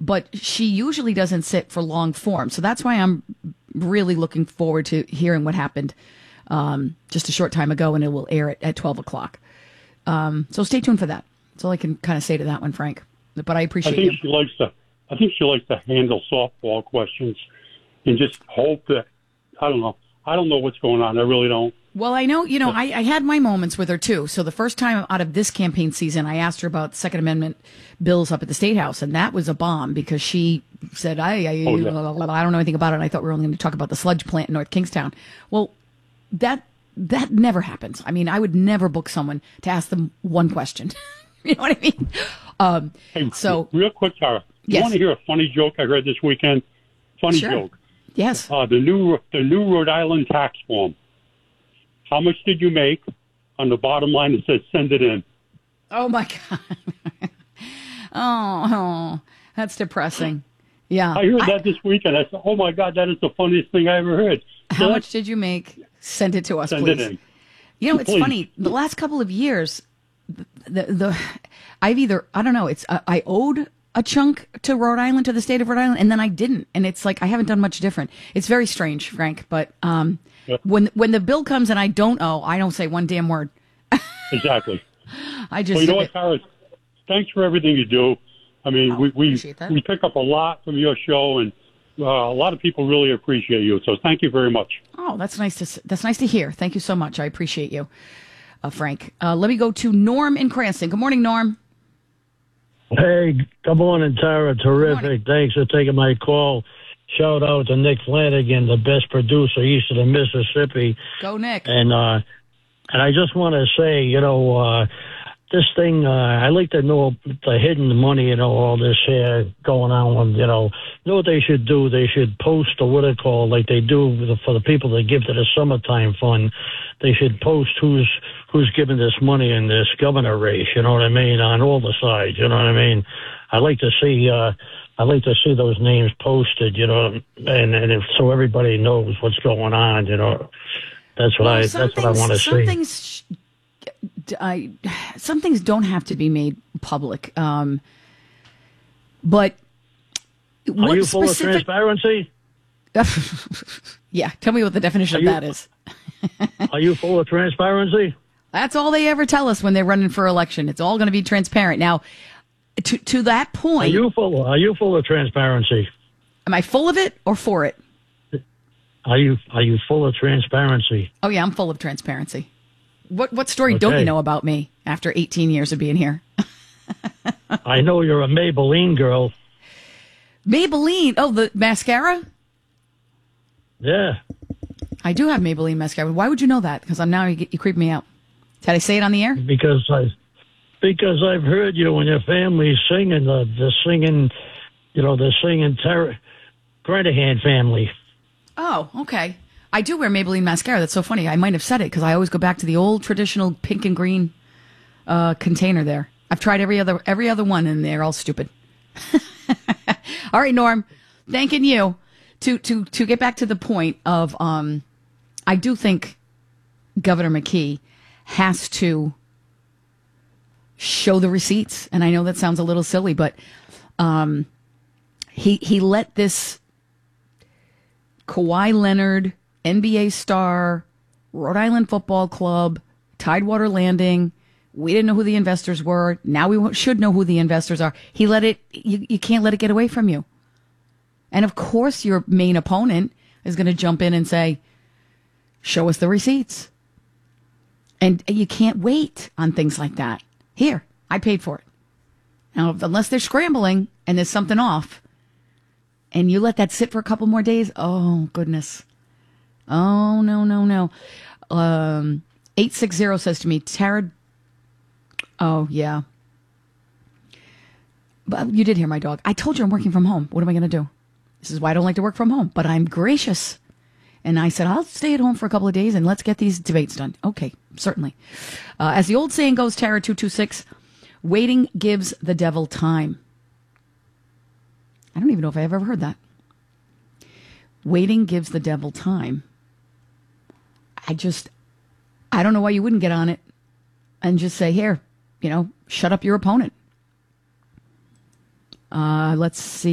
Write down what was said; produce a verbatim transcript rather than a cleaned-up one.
but she usually doesn't sit for long form. So that's why I'm really looking forward to hearing what happened um, just a short time ago, and it will air it at twelve o'clock. Um, so stay tuned for that. That's all I can kind of say to that one, Frank. But I appreciate I think you. she likes to. I think she likes to handle softball questions and just hope that. I don't know. I don't know what's going on. I really don't. Well, I know, you know, I, I had my moments with her, too. So the first time out of this campaign season, I asked her about Second Amendment bills up at the State House, and that was a bomb because she said, I, I, Oh, yeah. I don't know anything about it. And I thought we were only going to talk about the sludge plant in North Kingstown. Well, that that never happens. I mean, I would never book someone to ask them one question. You know what I mean? Um, Hey, so, real quick, Tara. You yes. want to hear a funny joke I heard this weekend? Funny Sure. joke. Yes. Uh, the new the new Rhode Island tax form. How much did you make? On the bottom line, it says send it in. Oh, my God. oh, oh, that's depressing. Yeah. I heard I- that this weekend. I said, oh, my God, that is the funniest thing I ever heard. So How that's- much did you make? Send it to us, Send please. it in. You know, it's Please. funny. The last couple of years, the the I've either I don't know. It's uh, I owed a chunk to Rhode Island, to the state of Rhode Island, and then I didn't, and it's like I haven't done much different. It's very strange, Frank. But um, Yeah. when when the bill comes and I don't owe, I don't say one damn word. Exactly. I just Well, you know what, Tara? Thanks for everything you do. I mean, Oh, we we, appreciate that. we pick up a lot from your show, and uh, a lot of people really appreciate you. So thank you very much. Oh, that's nice to s- that's nice to hear. Thank you so much. I appreciate you, uh, Frank. Uh, let me go to Norm in Cranston. Good morning, Norm. Hey, good morning, Tara. Terrific. morning. Thanks for taking my call. Shout out to Nick Flanagan, the best producer east of the Mississippi. Go, Nick. And uh, and I just want to say, you know, uh, this thing, uh, I like to know the hidden money, you know, all this here going on. With, you know, know what they should do? They should post or what it called, like they do for the people that give to the summertime fund. They should post who's who's giving this money in this governor race. You know what I mean? On all the sides. You know what I mean? I like to see. Uh, I like to see those names posted. You know, and and if, so everybody knows what's going on. You know, that's what Well, I. some That's what I things- want to some see. Things, sh- I, some things don't have to be made public. Um, but Are what you full of specific? transparency? Yeah, tell me what the definition Are of you- that is. Are you full of transparency? That's all they ever tell us when they're running for election. It's all going to be transparent. Now, to to that Are point, you full? Are you full of transparency? am I full of it or for it? Are you Are you full of transparency? Oh yeah, I'm full of transparency. What what story don't Okay. you know about me after eighteen years of being here? I know you're a Maybelline girl. Maybelline. Oh, the mascara. Yeah. I do have Maybelline mascara. Why would you know that? Because I'm now you, you creep me out. Did I say it on the air? Because I, because I've heard you and your family singing the the singing, you know, the singing Ter- Granahan family. Oh, okay. I do wear Maybelline mascara. That's so funny. I might have said it because I always go back to the old traditional pink and green uh, container there. I've tried every other every other one, and they're all stupid. All right, Norm, thanking you. To to to get back to the point of, um, I do think Governor McKee has to show the receipts, and I know that sounds a little silly, but um, he he let this Kawhi Leonard, N B A star, Rhode Island Football Club, Tidewater Landing. We didn't know who the investors were. Now we should know who the investors are. He let it. You, you can't let it get away from you. And of course, your main opponent is going to jump in and say, "Show us the receipts." And you can't wait on things like that. Here, I paid for it. Now, unless they're scrambling and there's something off, and you let that sit for a couple more days, oh, goodness. Oh, no, no, no. Um, eight six zero says to me, Tara, oh, yeah. But you did hear my dog. I told you I'm working from home. What am I going to do? This is why I don't like to work from home. But I'm gracious. And I said, I'll stay at home for a couple of days and let's get these debates done. Okay, certainly. Uh, as the old saying goes, Tara two two six, waiting gives the devil time. I don't even know if I've ever heard that. Waiting gives the devil time. I just, I don't know why you wouldn't get on it and just say, here, you know, shut up your opponent. Uh, let's see.